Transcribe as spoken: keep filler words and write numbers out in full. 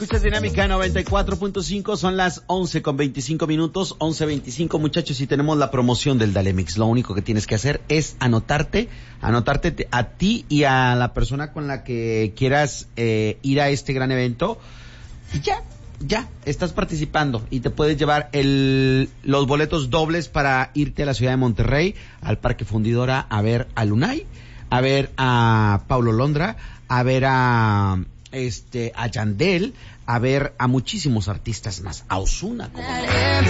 Escuchas Dinámica noventa y cuatro punto cinco, son las once con veinticinco minutos, once veinticinco, muchachos, y tenemos la promoción del Dale Mix. Lo único que tienes que hacer es anotarte, anotarte a ti y a la persona con la que quieras eh, ir a este gran evento, y ya, ya, estás participando y te puedes llevar el, los boletos dobles para irte a la ciudad de Monterrey, al Parque Fundidora, a ver a Lunay, a ver a Paulo Londra, a ver a... este, a Yandel, a ver a muchísimos artistas más, a Ozuna, como